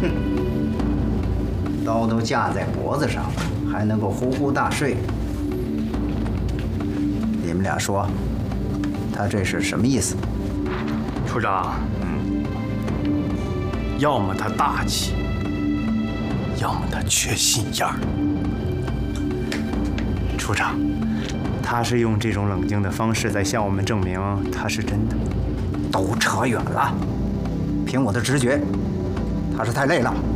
刀都架在脖子上了，还能够呼呼大睡？你们俩说，他这是什么意思？ 处长，要么他大气，要么他缺心眼儿。处长，他是用这种冷静的方式在向我们证明他是真的。 都扯远了，凭我的直觉，他是太累了。